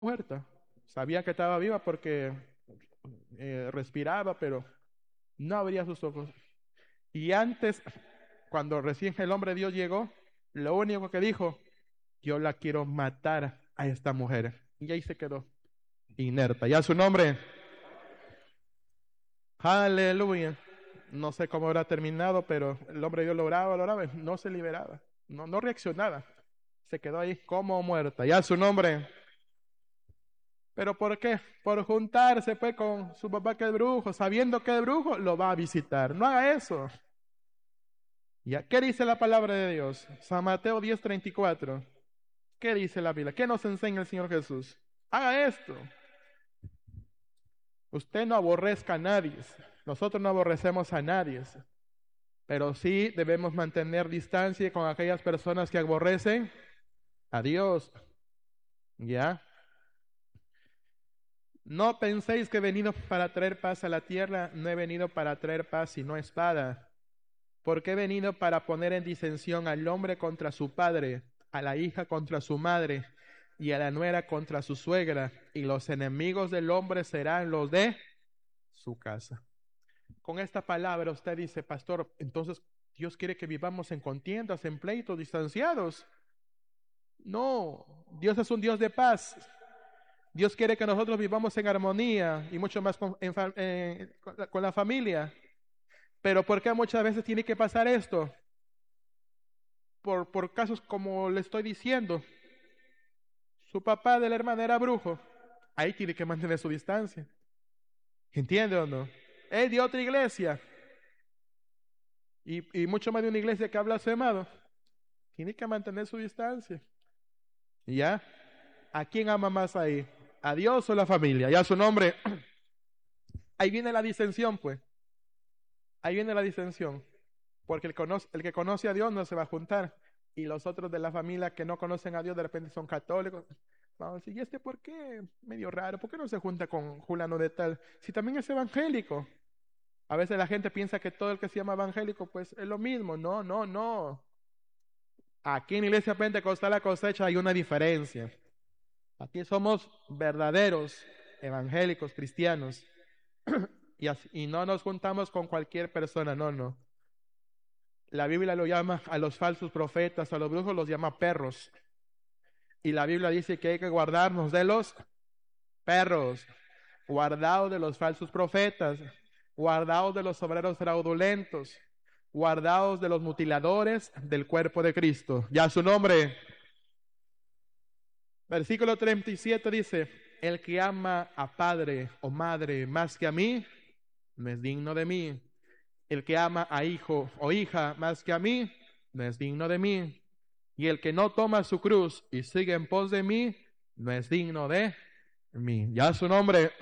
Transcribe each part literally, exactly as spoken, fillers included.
muerta. Sabía que estaba viva porque eh, respiraba, pero no abría sus ojos. Y antes, cuando recién el hombre de Dios llegó, lo único que dijo, yo la quiero matar a esta mujer. Y ahí se quedó, inerta. Ya su nombre, aleluya. No sé cómo habrá terminado, pero el hombre de Dios lo oraba, lo oraba, no se liberaba, no, no reaccionaba. Se quedó ahí como muerta. Ya su nombre. ¿Pero por qué? Por juntarse pues con su papá que es brujo, sabiendo que es brujo, lo va a visitar. No haga eso. ¿Ya? ¿Qué dice la palabra de Dios? San Mateo diez treinta y cuatro. ¿Qué dice la Biblia? ¿Qué nos enseña el Señor Jesús? Haga esto. Usted no aborrezca a nadie. Nosotros no aborrecemos a nadie. Pero sí debemos mantener distancia con aquellas personas que aborrecen a Dios. ¿Ya? No penséis que he venido para traer paz a la tierra. No he venido para traer paz sino espada. Porque he venido para poner en disensión al hombre contra su padre, a la hija contra su madre, y a la nuera contra su suegra, y los enemigos del hombre serán los de su casa. Con esta palabra usted dice, pastor, entonces Dios quiere que vivamos en contiendas, en pleitos, distanciados. No, Dios es un Dios de paz. Dios quiere que nosotros vivamos en armonía y mucho más con, en, eh, con, la, con la familia. Pero ¿por qué muchas veces tiene que pasar esto? Por, por casos como le estoy diciendo. Su papá de la hermana era brujo. Ahí tiene que mantener su distancia. ¿Entiende o no? Es de otra iglesia. Y, y mucho más de una iglesia que habla blasfemado. Tiene que mantener su distancia. ¿Y ya? ¿A quién ama más ahí? ¿A Dios o a la familia? Ya su nombre. Ahí viene la disensión, pues. Ahí viene la disensión. Porque el, conoce, el que conoce a Dios no se va a juntar. Y los otros de la familia que no conocen a Dios de repente son católicos. Vamos a decir, ¿y este por qué? Medio raro. ¿Por qué no se junta con Julano de tal? Si también es evangélico. A veces la gente piensa que todo el que se llama evangélico pues es lo mismo. No, no, no. Aquí en la Iglesia Pentecostal la cosecha hay una diferencia. Aquí somos verdaderos evangélicos cristianos. Y, así, y no nos juntamos con cualquier persona, no, no. La Biblia lo llama a los falsos profetas, a los brujos los llama perros. Y la Biblia dice que hay que guardarnos de los perros, guardados de los falsos profetas, guardados de los obreros fraudulentos, guardados de los mutiladores del cuerpo de Cristo. Ya su nombre. Versículo treinta y siete dice, el que ama a padre o madre más que a mí, no es digno de mí. El que ama a hijo o hija más que a mí, no es digno de mí. Y el que no toma su cruz y sigue en pos de mí, no es digno de mí. Ya su nombre.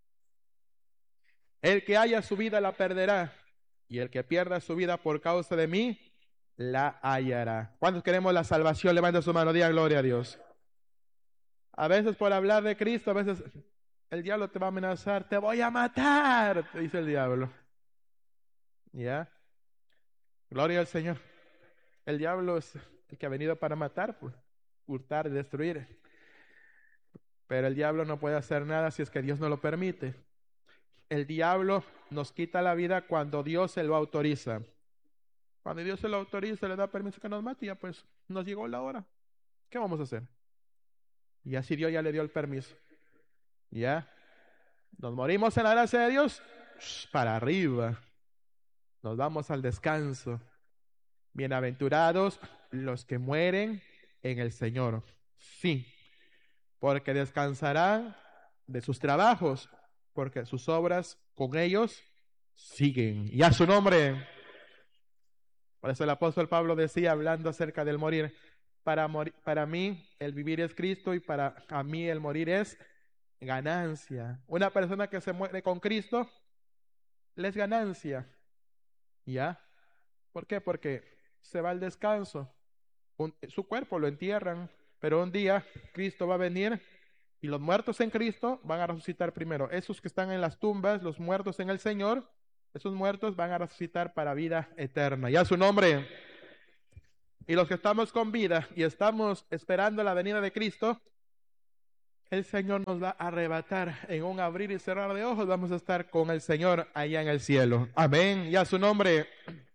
El que haya su vida la perderá, y el que pierda su vida por causa de mí, la hallará. ¿Cuántos queremos la salvación? Levanta su mano, diga gloria a Dios. A veces por hablar de Cristo, a veces el diablo te va a amenazar, te voy a matar, te dice el diablo. ¿Ya? Gloria al Señor. El diablo es el que ha venido para matar, pues, hurtar y destruir. Pero el diablo no puede hacer nada si es que Dios no lo permite. El diablo nos quita la vida cuando Dios se lo autoriza. Cuando Dios se lo autoriza, le da permiso que nos mate, ya pues nos llegó la hora. ¿Qué vamos a hacer? Y así Dios ya le dio el permiso. Ya, nos morimos en la gracia de Dios, para arriba. Nos vamos al descanso. Bienaventurados los que mueren en el Señor. Sí, porque descansarán de sus trabajos, porque sus obras con ellos siguen. Y a su nombre. Por eso el apóstol Pablo decía, hablando acerca del morir, para, mori para mí el vivir es Cristo y para a mí el morir es ganancia. Una persona que se muere con Cristo le es ganancia. ¿Ya? ¿Por qué? Porque se va al descanso. Un, su cuerpo lo entierran, pero un día Cristo va a venir y los muertos en Cristo van a resucitar primero. Esos que están en las tumbas, los muertos en el Señor, esos muertos van a resucitar para vida eterna. Ya su nombre. Y los que estamos con vida y estamos esperando la venida de Cristo, el Señor nos va a arrebatar en un abrir y cerrar de ojos. Vamos a estar con el Señor allá en el cielo. Amén. Y a su nombre.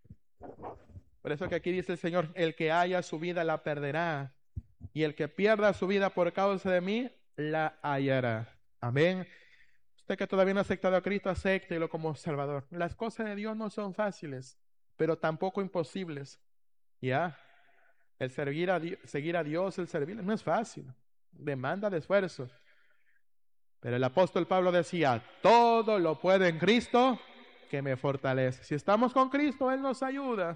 Por eso que aquí dice el Señor, el que haya su vida la perderá, y el que pierda su vida por causa de mí, la hallará. Amén. Usted que todavía no ha aceptado a Cristo, acéptelo como Salvador. Las cosas de Dios no son fáciles, pero tampoco imposibles. Ya, el servir a Dios, seguir a Dios, el servirle, no es fácil. Demanda de esfuerzo. Pero el apóstol Pablo decía, todo lo puedo en Cristo que me fortalece. Si estamos con Cristo, Él nos ayuda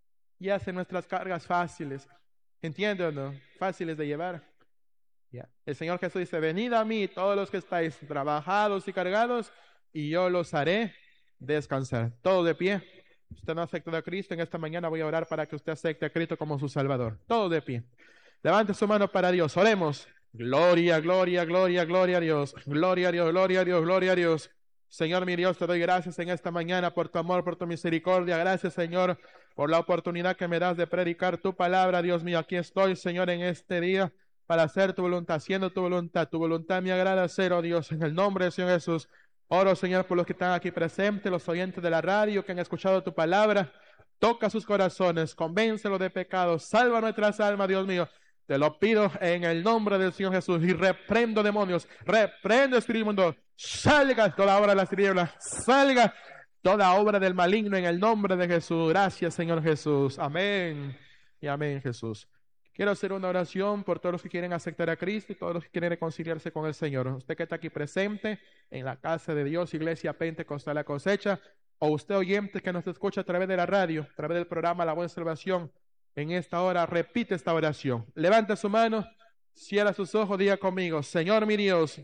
y hace nuestras cargas fáciles. ¿Entienden o no? Fáciles de llevar. Yeah. El Señor Jesús dice, venid a mí todos los que estáis trabajados y cargados, y yo los haré descansar. Todo de pie. Usted no ha aceptado a Cristo, en esta mañana voy a orar para que usted acepte a Cristo como su Salvador. Todo de pie. Levante su mano para Dios. Oremos. Gloria, gloria, gloria, gloria a Dios. Gloria a Dios, gloria a Dios, gloria a Dios. Señor mi Dios, te doy gracias en esta mañana por tu amor, por tu misericordia. Gracias, Señor, por la oportunidad que me das de predicar tu palabra. Dios mío, aquí estoy, Señor, en este día para hacer tu voluntad, haciendo tu voluntad. Tu voluntad me agrada hacer, oh Dios, en el nombre del Señor Jesús. Oro, Señor, por los que están aquí presentes, los oyentes de la radio que han escuchado tu palabra. Toca sus corazones, convéncelos de pecado, salva nuestras almas, Dios mío. Te lo pido en el nombre del Señor Jesús y reprendo demonios, reprendo espíritu inmundo, salga toda obra de las tinieblas, salga toda obra del maligno en el nombre de Jesús. Gracias, Señor Jesús. Amén y amén, Jesús. Quiero hacer una oración por todos los que quieren aceptar a Cristo y todos los que quieren reconciliarse con el Señor. Usted que está aquí presente en la casa de Dios, Iglesia Pentecostal La Cosecha, o usted oyente que nos escucha a través de la radio, a través del programa La Buena Salvación, en esta hora repite esta oración. Levanta su mano, cierra sus ojos, diga conmigo, Señor mi Dios,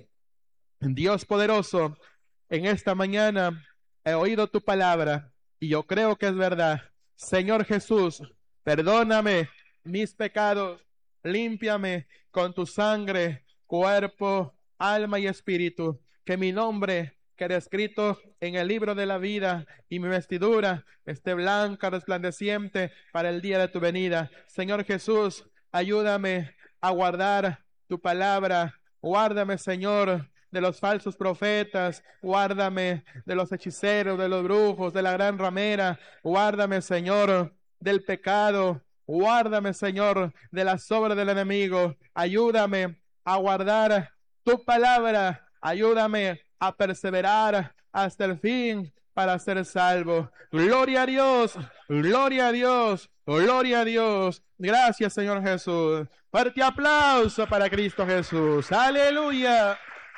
Dios poderoso, en esta mañana he oído tu palabra y yo creo que es verdad. Señor Jesús, perdóname mis pecados, límpiame con tu sangre, cuerpo, alma y espíritu, que mi nombre quede escrito en el libro de la vida y mi vestidura esté blanca, resplandeciente para el día de tu venida. Señor Jesús, ayúdame a guardar tu palabra, guárdame, Señor, de los falsos profetas, guárdame de los hechiceros, de los brujos, de la gran ramera, guárdame, Señor, del pecado, guárdame, Señor, de las obras del enemigo, ayúdame a guardar tu palabra, ayúdame a perseverar hasta el fin para ser salvo. Gloria a Dios, gloria a Dios, gloria a Dios. Gracias, Señor Jesús. Fuerte aplauso para Cristo Jesús. Aleluya.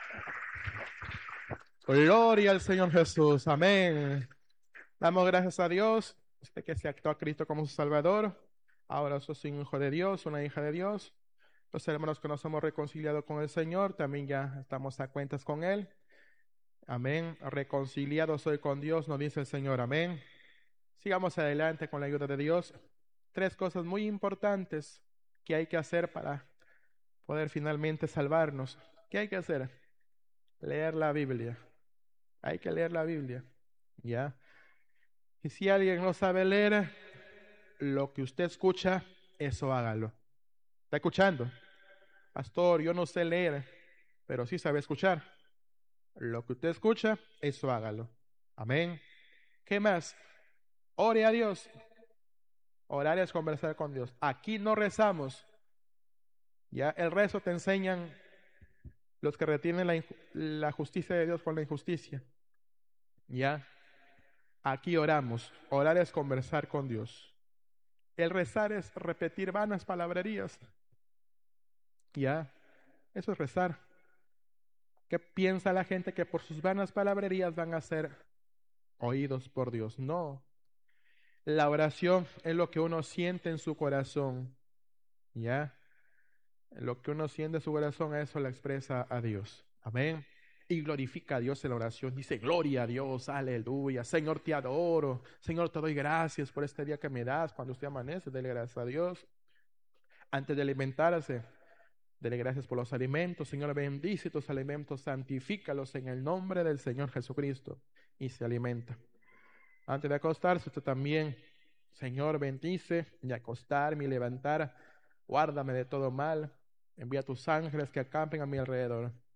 Gloria al Señor Jesús. Amén. Damos gracias a Dios. Usted que se actuó a Cristo como su Salvador. Ahora sos un hijo de Dios, una hija de Dios. Los hermanos que nos hemos reconciliado con el Señor, también ya estamos a cuentas con Él. Amén. Reconciliado soy con Dios, nos dice el Señor. Amén. Sigamos adelante con la ayuda de Dios. Tres cosas muy importantes que hay que hacer para poder finalmente salvarnos. ¿Qué hay que hacer? Leer la Biblia. Hay que leer la Biblia. ¿Ya? Y si alguien no sabe leer, lo que usted escucha, eso hágalo. ¿Está escuchando? Pastor, yo no sé leer, pero sí sabe escuchar. Lo que usted escucha, eso hágalo. Amén. ¿Qué más? Ore a Dios. Orar es conversar con Dios. Aquí no rezamos. Ya el rezo te enseñan los que retienen la, la justicia de Dios por la injusticia. Ya. Aquí oramos. Orar es conversar con Dios. El rezar es repetir vanas palabrerías. Ya. Eso es rezar. ¿Qué piensa la gente? Que por sus vanas palabrerías van a ser oídos por Dios. No. La oración es lo que uno siente en su corazón. ¿Ya? Lo que uno siente en su corazón, eso lo expresa a Dios. Amén. Y glorifica a Dios en la oración. Dice, gloria a Dios, aleluya. Señor, te adoro. Señor, te doy gracias por este día que me das. Cuando usted amanece, dele gracias a Dios. Antes de alimentarse, dele gracias por los alimentos. Señor, bendice tus alimentos, santifícalos en el nombre del Señor Jesucristo. Y se alimenta. Antes de acostarse, usted también, Señor, bendice y acostarme y levantar. Guárdame de todo mal. Envía tus ángeles que acampen a mi alrededor.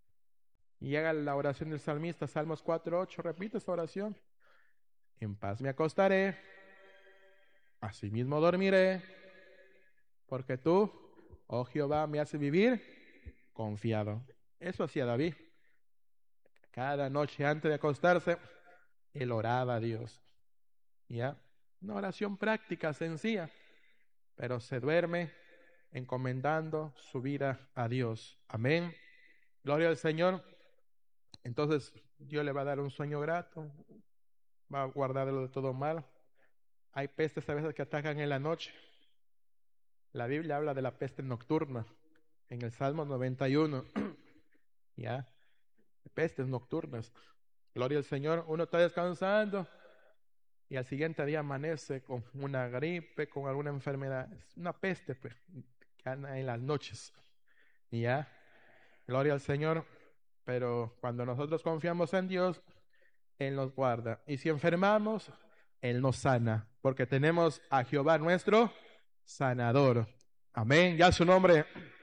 Y llega la oración del salmista, Salmos cuatro ocho, repite esa oración. En paz me acostaré, asimismo dormiré, porque tú, oh Jehová, me haces vivir confiado. Eso hacía David. Cada noche antes de acostarse, él oraba a Dios. ¿Ya? Una oración práctica, sencilla, pero se duerme encomendando su vida a Dios. Amén. Gloria al Señor. Entonces Dios le va a dar un sueño grato, va a guardarlo de todo mal. Hay pestes a veces que atacan en la noche. La Biblia habla de la peste nocturna en el Salmo noventa y uno. ¿Ya? Pestes nocturnas. Gloria al Señor. Uno está descansando y al siguiente día amanece con una gripe, con alguna enfermedad. Es una peste, pues, que anda en las noches. ¿Ya? Gloria al Señor. Pero cuando nosotros confiamos en Dios, Él nos guarda. Y si enfermamos, Él nos sana. Porque tenemos a Jehová nuestro sanador. Amén. Ya su nombre.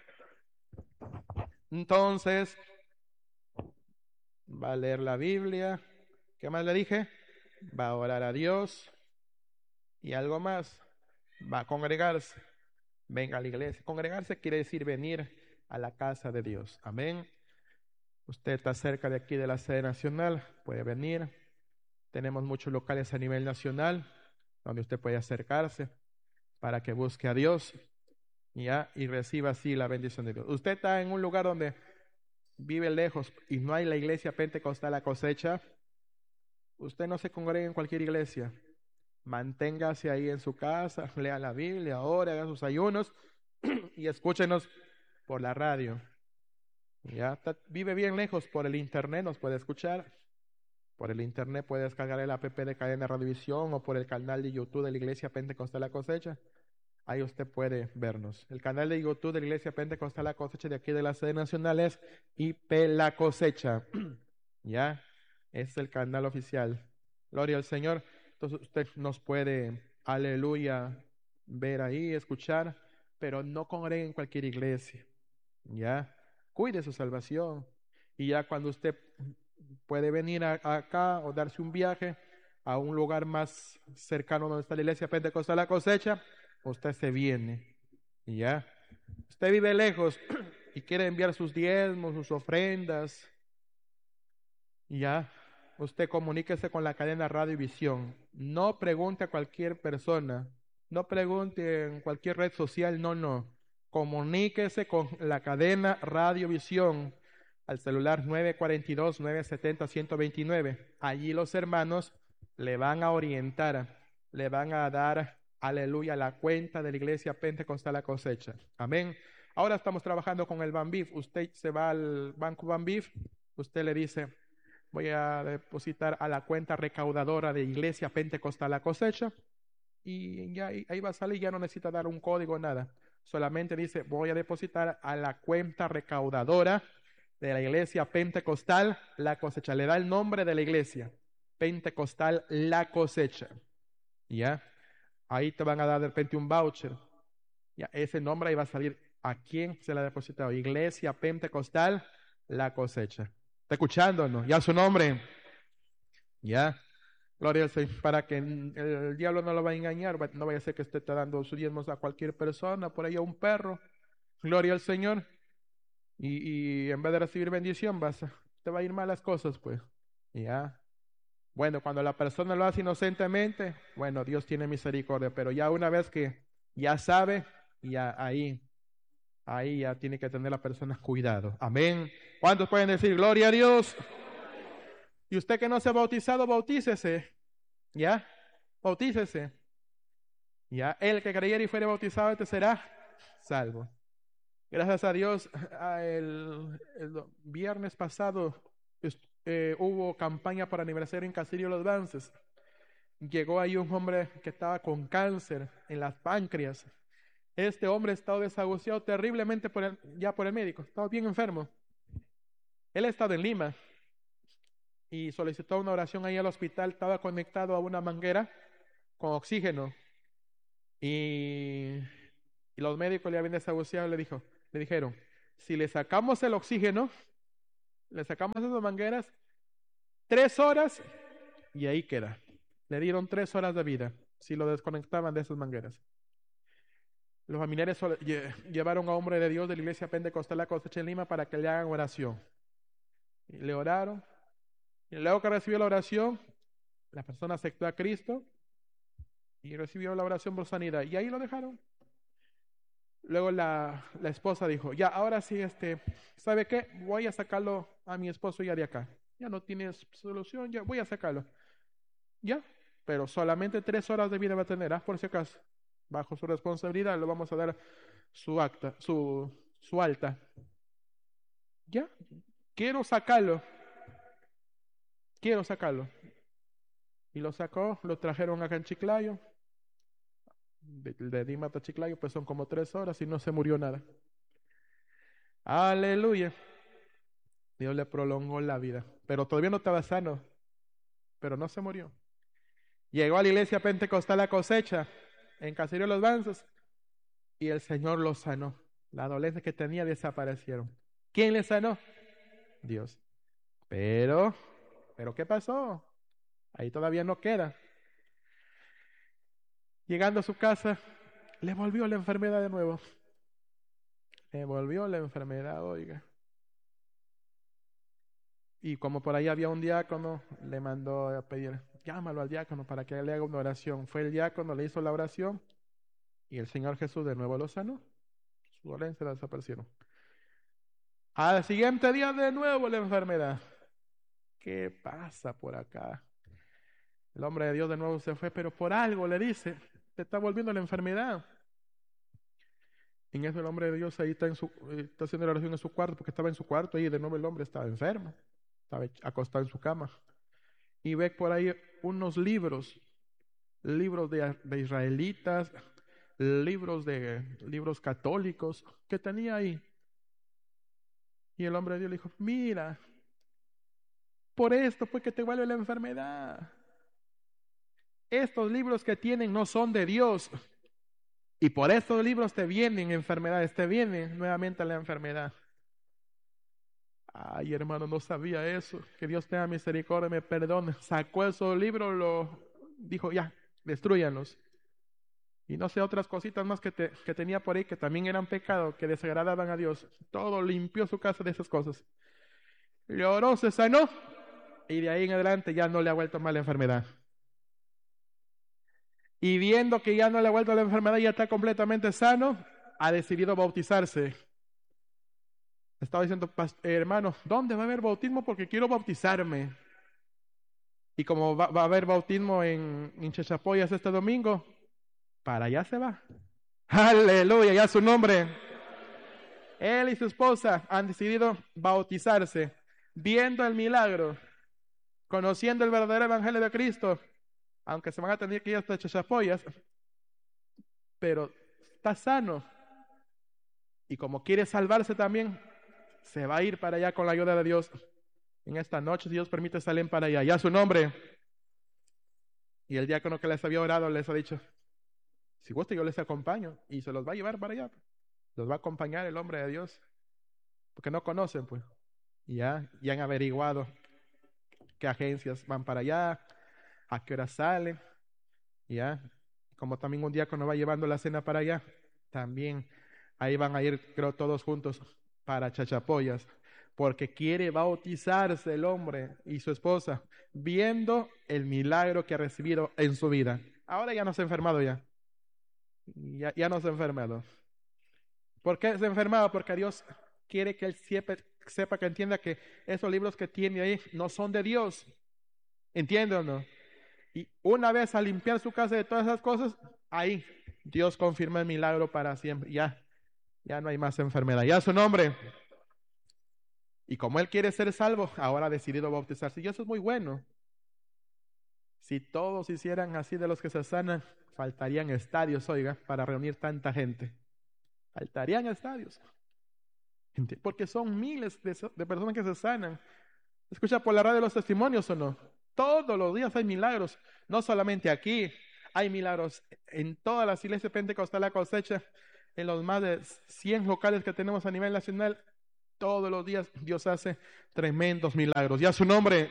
Entonces, va a leer la Biblia. ¿Qué más le dije? Va a orar a Dios. Y algo más. Va a congregarse. Venga a la iglesia. Congregarse quiere decir venir a la casa de Dios. Amén. Usted está cerca de aquí de la sede nacional. Puede venir. Tenemos muchos locales a nivel nacional donde usted puede acercarse para que busque a Dios, ¿ya? Y reciba así la bendición de Dios. Usted está en un lugar donde vive lejos y no hay la iglesia pentecostal La Cosecha. Usted no se congrega en cualquier iglesia. Manténgase ahí en su casa, lea la Biblia, ore, haga sus ayunos y escúchenos por la radio. Ya está, vive bien lejos, por el internet nos puede escuchar. Por el internet puede descargar el app de Cadena Radiovisión o por el canal de YouTube de la Iglesia Pentecostal La Cosecha. Ahí usted puede vernos. El canal de YouTube de la Iglesia Pentecostal La Cosecha de aquí de la sede nacional es I P La Cosecha. ¿Ya? Es el canal oficial. Gloria al Señor. Entonces usted nos puede, aleluya, ver ahí, escuchar, pero no congregue en cualquier iglesia. ¿Ya? Cuide su salvación. Y ya cuando usted puede venir a, a acá o darse un viaje a un lugar más cercano donde está la iglesia Pentecostal La Cosecha, usted se viene. Y ya. Usted vive lejos y quiere enviar sus diezmos, sus ofrendas. Y ya. Usted comuníquese con la cadena Radio y Visión. No pregunte a cualquier persona. No pregunte en cualquier red social. No, no. Comuníquese con la cadena Radio Visión al celular nueve cuatro dos, nueve siete cero, uno dos nueve. Allí los hermanos le van a orientar, le van a dar, aleluya, la cuenta de la iglesia Pentecostal La Cosecha. Amén. Ahora estamos trabajando con el Banbif. Usted se va al banco Banbif, usted le dice, voy a depositar a la cuenta recaudadora de Iglesia Pentecostal La Cosecha, y ya ahí, ahí va a salir, ya no necesita dar un código, nada. Solamente dice, voy a depositar a la cuenta recaudadora de la Iglesia Pentecostal La Cosecha. Le da el nombre de la iglesia, Pentecostal La Cosecha. ¿Ya? Ahí te van a dar de repente un voucher. Ya, ese nombre ahí va a salir a quién se le ha depositado. Iglesia Pentecostal La Cosecha. ¿Está escuchando o no? Ya su nombre. Ya. Gloria al Señor. Para que el, el diablo no lo va a engañar. No vaya a ser que usted esté dando sus diezmos a cualquier persona, por ahí a un perro. Gloria al Señor. Y, y en vez de recibir bendición, vas a, te va a ir mal las cosas, pues. Ya. Bueno, cuando la persona lo hace inocentemente, bueno, Dios tiene misericordia, pero ya una vez que ya sabe, ya ahí, ahí ya tiene que tener la persona cuidado. Amén. ¿Cuántos pueden decir gloria a Dios? Y usted que no se ha bautizado, bautícese. ¿Ya? Bautícese. Ya, el que creyera y fuere bautizado, este será salvo. Gracias a Dios, el, el viernes pasado eh, hubo campaña para aniversario en Caserío Los Vances. Llegó ahí un hombre que estaba con cáncer en las páncreas. Este hombre estaba desahuciado terriblemente por el, ya por el médico, estaba bien enfermo. Él estaba en Lima y solicitó una oración ahí al hospital, estaba conectado a una manguera con oxígeno. Y, y los médicos le habían desahuciado, le dijo, le dijeron, si le sacamos el oxígeno, Le sacamos esas mangueras, tres horas y ahí queda. Le dieron tres horas de vida si lo desconectaban de esas mangueras. Los familiares sol- lle- llevaron a hombre de Dios de la iglesia pentecostal La Cosecha en Lima para que le hagan oración. Y le oraron. Y luego que recibió la oración, la persona aceptó a Cristo y recibió la oración por sanidad. Y ahí lo dejaron. Luego la, la esposa dijo, ya, ahora sí, este, ¿sabe qué? Voy a sacarlo a mi esposo ya de acá. Ya no tienes solución, ya voy a sacarlo. Ya, pero solamente tres horas de vida va a tener, ¿ah? Por si acaso. Bajo su responsabilidad le vamos a dar su acta, su, su alta. Ya, quiero sacarlo, quiero sacarlo. Y lo sacó, lo trajeron acá en Chiclayo. De, de Lima hasta Chiclayo, pues son como tres horas y no se murió nada. Aleluya. Dios le prolongó la vida. Pero todavía no estaba sano, pero no se murió. Llegó a la iglesia pentecostal La Cosecha, en Caserío Los Banzos, y el Señor lo sanó. Las dolencias que tenía desaparecieron. ¿Quién le sanó? Dios. Pero, pero ¿qué pasó? Ahí todavía no queda. Llegando a su casa, le volvió la enfermedad de nuevo. Le volvió la enfermedad, oiga. Y como por ahí había un diácono, le mandó a pedir, llámalo al diácono para que le haga una oración. Fue el diácono, le hizo la oración y el Señor Jesús de nuevo lo sanó. Su dolencia desaparecieron. Al siguiente día de nuevo la enfermedad. ¿Qué pasa por acá? El hombre de Dios de nuevo se fue, pero por algo le dice, te está volviendo la enfermedad. En eso el hombre de Dios ahí está, en su, eh, está haciendo la oración en su cuarto, porque estaba en su cuarto y de nuevo el hombre estaba enfermo, estaba acostado en su cama. Y ve por ahí unos libros, libros de, de israelitas, libros de libros católicos que tenía ahí. Y el hombre de Dios le dijo, mira, por esto fue que te vuelve la enfermedad. Estos libros que tienen no son de Dios. Y por estos libros te vienen enfermedades, te viene nuevamente la enfermedad. Ay, hermano, no sabía eso. Que Dios tenga misericordia, me perdone. Sacó esos libros, lo dijo, ya, destruyanlos. Y no sé, otras cositas más que, te, que tenía por ahí que también eran pecados, que desagradaban a Dios. Todo limpió su casa de esas cosas. Le oró, se sanó. Y de ahí en adelante ya no le ha vuelto más la enfermedad. Y viendo que ya no le ha vuelto la enfermedad, ya está completamente sano, ha decidido bautizarse. Estaba diciendo, hermano, ¿dónde va a haber bautismo? Porque quiero bautizarme. Y como va, va a haber bautismo en, en Chachapoyas este domingo, para allá se va. Aleluya, ya su nombre. Él y su esposa han decidido bautizarse, viendo el milagro, conociendo el verdadero evangelio de Cristo, aunque se van a tener que ir hasta Chachapoyas, pero está sano. Y como quiere salvarse también, se va a ir para allá con la ayuda de Dios. En esta noche, si Dios permite, salen para allá. Ya su nombre. Y el diácono que les había orado les ha dicho, si gusta yo les acompaño. Y se los va a llevar para allá. Los va a acompañar el hombre de Dios. Porque no conocen, pues. Y ya, ya han averiguado qué agencias van para allá, a qué hora salen. Y ya, como también un diácono va llevando la cena para allá, también ahí van a ir, creo, todos juntos para Chachapoyas. Porque quiere bautizarse el hombre y su esposa, viendo el milagro que ha recibido en su vida. Ahora ya no se ha enfermado ya. Ya, ya no se ha enfermado. ¿Por qué se ha enfermado? Porque Dios quiere que él sepa, sepa, que entienda que esos libros que tiene ahí no son de Dios. ¿Entiende o no? Y una vez al limpiar su casa de todas esas cosas, ahí Dios confirma el milagro para siempre. Ya, ya no hay más enfermedad. Ya su nombre. Y como él quiere ser salvo, ahora ha decidido bautizarse. Y eso es muy bueno. Si todos hicieran así de los que se sanan, faltarían estadios, oiga, para reunir tanta gente. Faltarían estadios. Porque son miles de, de personas que se sanan. ¿Escucha por la radio los testimonios o no? Todos los días hay milagros. No solamente aquí, hay milagros en todas las iglesias pentecostales La Cosecha, en los más de cien locales que tenemos a nivel nacional. Todos los días Dios hace tremendos milagros. Y a su nombre,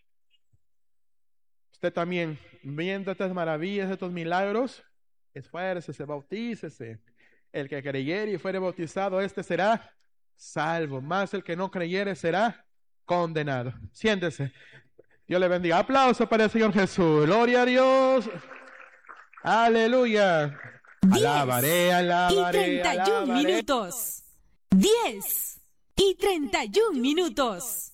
usted también, viendo estas maravillas, estos milagros, esfuércese, bautícese. El que creyere y fuere bautizado, este será salvo. Más el que no creyere será condenado. Siéntese. Dios le bendiga. Aplauso para el Señor Jesús. Gloria a Dios. Aleluya. Alabaré, alabaré, y treinta y uno alabaré. minutos. diez y treinta y uno minutos.